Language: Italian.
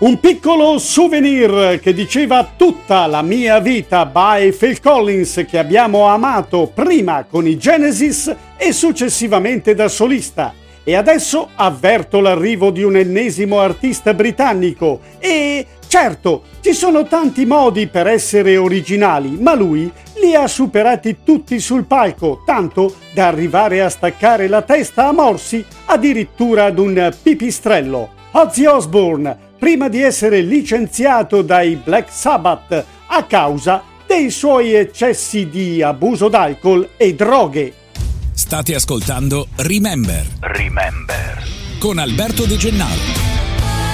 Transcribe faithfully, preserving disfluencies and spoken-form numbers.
Un piccolo souvenir che diceva tutta la mia vita by Phil Collins, che abbiamo amato prima con i Genesis e successivamente da solista. E adesso avverto l'arrivo di un ennesimo artista britannico e certo, ci sono tanti modi per essere originali, ma lui li ha superati tutti sul palco, tanto da arrivare a staccare la testa a morsi addirittura ad un pipistrello. Ozzy Osbourne, prima di essere licenziato dai Black Sabbath a causa dei suoi eccessi di abuso d'alcol e droghe. State ascoltando Remember. Remember. Con Alberto De Gennaro.